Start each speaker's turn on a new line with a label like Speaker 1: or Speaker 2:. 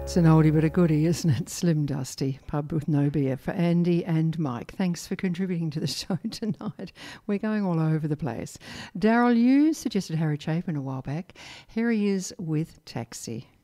Speaker 1: It's an oldie but a goodie, isn't it? Slim Dusty, Pub with No Beer, for Andy and Mike. Thanks for contributing to the show tonight. We're going all over the place. Daryl, you suggested Harry Chapin a while back. Here he is with Taxi.